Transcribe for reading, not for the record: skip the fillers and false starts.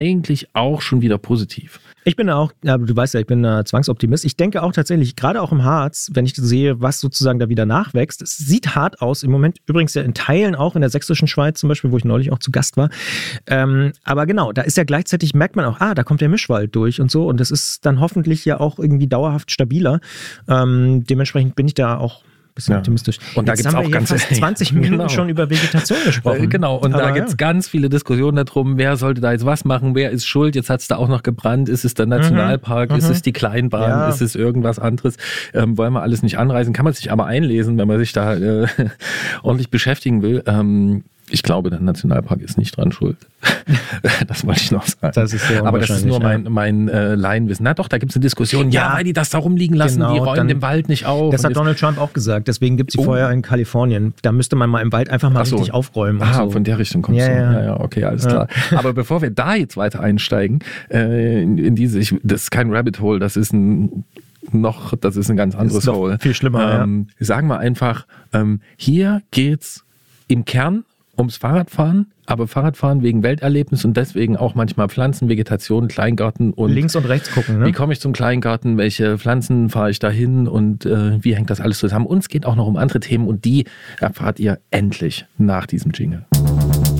eigentlich auch schon wieder positiv. Ich bin auch, ja, du weißt ja, ich bin Zwangsoptimist. Ich denke auch tatsächlich, gerade auch im Harz, wenn ich sehe, was sozusagen da wieder nachwächst, es sieht hart aus im Moment, übrigens ja in Teilen auch in der sächsischen Schweiz zum Beispiel, wo ich neulich auch zu Gast war. Aber genau, da ist ja gleichzeitig, merkt man auch, da kommt der Mischwald durch und so und das ist dann hoffentlich ja auch irgendwie dauerhaft stabiler. Dementsprechend bin ich da auch bisschen optimistisch. Und da gibt es auch ganz 20 Minuten schon über Vegetation gesprochen. Genau, und da gibt es ganz viele Diskussionen darum, wer sollte da jetzt was machen, wer ist schuld, jetzt hat es da auch noch gebrannt, ist es der Nationalpark, ist es die Kleinbahn, ist es irgendwas anderes, wollen wir alles nicht anreißen, kann man sich aber einlesen, wenn man sich da ordentlich beschäftigen will. Ich glaube, der Nationalpark ist nicht dran schuld. Das wollte ich noch sagen. Das ist sehr aber das ist nur mein Laienwissen. Na doch, da gibt es eine Diskussion. Ja, weil die das da rumliegen lassen, die räumen den Wald nicht auf. Das hat Donald Trump auch gesagt. Deswegen gibt es die Feuer in Kalifornien. Da müsste man mal im Wald einfach mal richtig aufräumen. Von der Richtung kommst du. Ja, okay, alles klar. Aber bevor wir da jetzt weiter einsteigen, in diese, das ist kein Rabbit Hole, das ist ein ganz anderes Hole. Viel schlimmer, Sagen wir einfach, hier geht's im Kern ums Fahrradfahren, aber Fahrradfahren wegen Welterlebnis und deswegen auch manchmal Pflanzen, Vegetation, Kleingarten und links und rechts gucken. Ne? Wie komme ich zum Kleingarten, welche Pflanzen fahre ich dahin und wie hängt das alles zusammen? Und es geht auch noch um andere Themen und die erfahrt ihr endlich nach diesem Jingle.